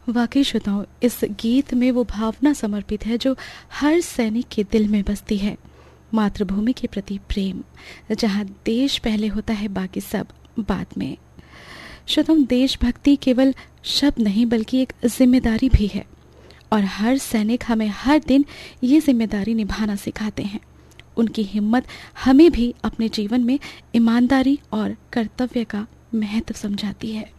वाकई श्रोताओं, इस गीत में वो भावना समर्पित है जो हर सैनिक के दिल में बसती है। मातृभूमि के प्रति प्रेम, जहाँ देश पहले होता है, बाकी सब बाद में। श्रोताओं, देशभक्ति केवल शब्द नहीं बल्कि एक जिम्मेदारी भी है, और हर सैनिक हमें हर दिन ये जिम्मेदारी निभाना सिखाते हैं। उनकी हिम्मत हमें भी अपने जीवन में ईमानदारी और कर्तव्य का महत्व समझाती है।